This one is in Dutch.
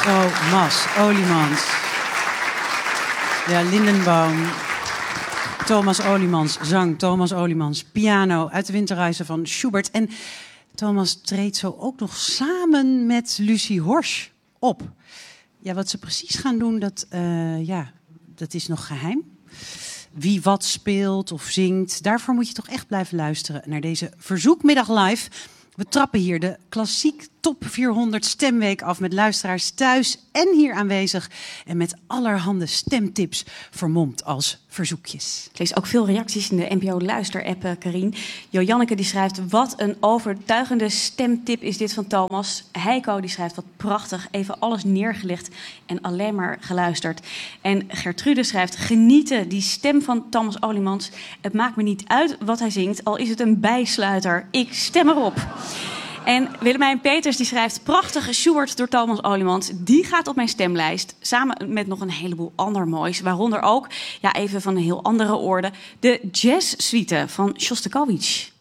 Thomas Oliemans. Ja, Lindenbaum. Thomas Oliemans, zang. Thomas Oliemans, piano. Uit de Winterreizen van Schubert. En Thomas treedt zo ook nog samen met Lucie Horsch op. Ja, wat ze precies gaan doen, dat is nog geheim. Wie wat speelt of zingt, daarvoor moet je toch echt blijven luisteren naar deze Verzoekmiddag Live. We trappen hier de klassiek Top 400 Stemweek af met luisteraars thuis en hier aanwezig. En met allerhande stemtips vermomd als verzoekjes. Ik lees ook veel reacties in de NPO Luister-app, Karien. Janneke die schrijft, wat een overtuigende stemtip is dit van Thomas. Heiko die schrijft, wat prachtig, even alles neergelegd en alleen maar geluisterd. En Gertrude schrijft, genieten, die stem van Thomas Oliemans. Het maakt me niet uit wat hij zingt, al is het een bijsluiter. Ik stem erop. En Willemijn Peters die schrijft, prachtige Schubert door Thomas Oliemans. Die gaat op mijn stemlijst, samen met nog een heleboel ander moois. Waaronder ook, even van een heel andere orde, de jazzsuite van Shostakovich.